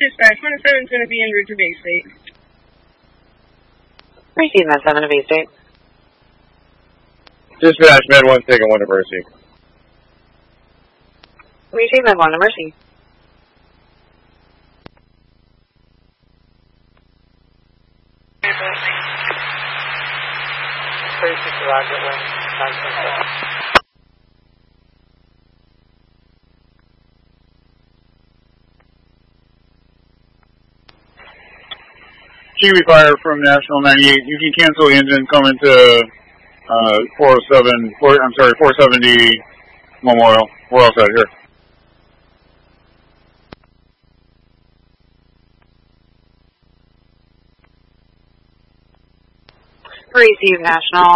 Dispatch, 107 is going to be en route to Bay State. Receive Med 7 to Bay State. Dispatch, Med 1 taking 1 to Mercy. Receive Med 1 to Mercy. Kiwi Fire from National 98. You can cancel the engine, come into 470 Memorial. We're all set here. Receive National